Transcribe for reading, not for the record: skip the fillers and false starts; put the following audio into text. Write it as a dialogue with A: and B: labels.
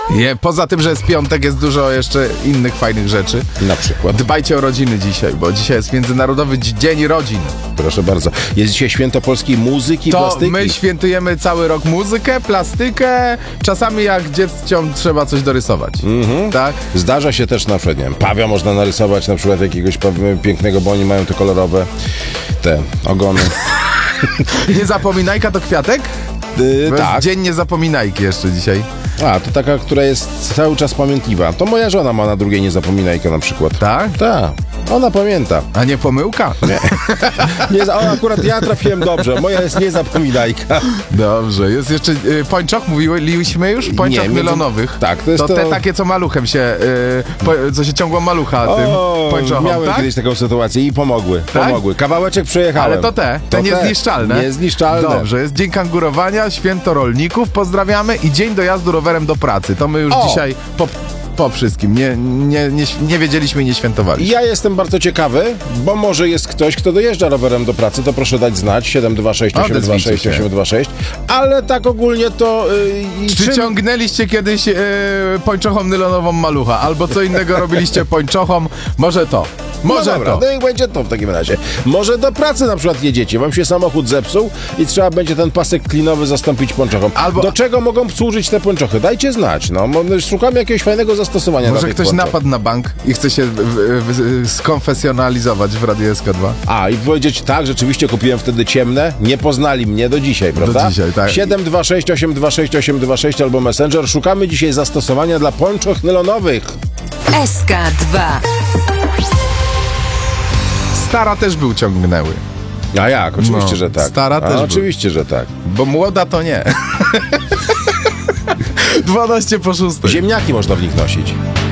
A: Poza tym, że jest piątek, jest dużo jeszcze innych fajnych rzeczy.
B: Na przykład.
A: Dbajcie o rodziny dzisiaj, bo dzisiaj jest Międzynarodowy Dzień Rodzin.
B: Proszę bardzo. Jest dzisiaj święto polskiej muzyki,
A: To
B: plastyki.
A: my świętujemy cały rok muzykę, plastykę, czasami jak dzieciom trzeba coś dorysować. Tak?
B: Zdarza się też na przykład, nie wiem, pawia można narysować, na przykład jakiegoś pięknego, bo oni mają te kolorowe ogony.
A: Nie zapominajka to kwiatek? Bo
B: Tak.
A: jest Dzień Niezapominajki jeszcze dzisiaj.
B: A, to taka, która jest cały czas pamiętliwa. To moja żona ma na drugiej niezapominajkę na przykład.
A: Tak?
B: Tak. Ona pamięta.
A: A nie pomyłka?
B: Nie, akurat ja trafiłem dobrze. Moja jest niezapominajka.
A: Dobrze. Jest jeszcze pończoch, mówiliśmy już? Pończoch
B: Nie,
A: nylonowych.
B: tak, to jest
A: te
B: to-
A: takie, co maluchem się, co się ciągło malucha tym pończochom,
B: miałem
A: tak?
B: kiedyś taką sytuację i pomogły.
A: Tak?
B: Pomogły. Kawałeczek przejechałem.
A: Ale to te niezniszczalne.
B: Niezniszczalne.
A: Dobrze, jest Dzień Kangurowania, Święto Rolników, pozdrawiamy i Dzień Dojazdu rowerem do pracy. To my już dzisiaj po wszystkim. Nie wiedzieliśmy i nie świętowaliśmy.
B: Ja jestem bardzo ciekawy, bo może jest ktoś, kto dojeżdża rowerem do pracy, to proszę dać znać, 726 826 826, ale tak ogólnie to...
A: Czy ciągnęliście kiedyś pończochą nylonową malucha? Albo co innego robiliście pończochą? Może to. Może
B: no dobra,
A: to.
B: no i będzie to w takim razie. Może do pracy na przykład jedziecie, wam się samochód zepsuł i trzeba będzie ten pasek klinowy zastąpić pończochą.
A: Albo-
B: Do czego mogą służyć te pończochy? Dajcie znać, no. Szukamy jakiegoś fajnego zastosowania dla
A: Może
B: tych
A: ktoś
B: pończoch.
A: napadł na bank i chce się skonfesjonalizować w Radiu SK2?
B: A, i powiedzieć tak, rzeczywiście kupiłem wtedy ciemne, nie poznali mnie do dzisiaj, prawda?
A: Do dzisiaj, tak.
B: 726 826 826 albo Messenger. Szukamy dzisiaj zastosowania dla pończoch nylonowych.
C: SK2.
A: Stara też był ciągnęły,
B: A jak? Oczywiście,
A: No,
B: że tak.
A: stara też był.
B: Oczywiście, że tak.
A: bo młoda to nie. 12 po 6.
B: Ziemniaki można w nich nosić.